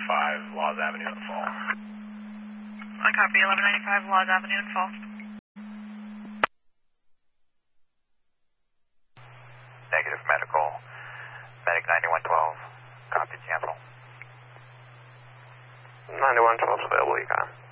1195 Laws Avenue in Fall. I copy 1195 Laws Avenue in Fall. Negative medical. Medic 9112. Copy, cancel. 9112 is available, you got it.